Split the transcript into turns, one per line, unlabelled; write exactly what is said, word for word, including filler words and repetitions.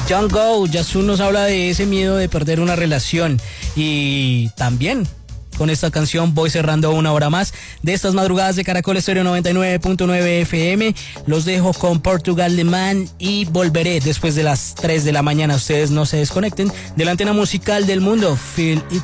Don't Go. Yasun nos habla de ese miedo de perder una relación. Y también con esta canción voy cerrando una hora más de estas madrugadas de Caracol Estéreo noventa y nueve punto nueve F M. Los dejo con Portugal The Man y volveré después de las tres de la mañana. Ustedes no se desconecten de la antena musical del mundo. Feel It.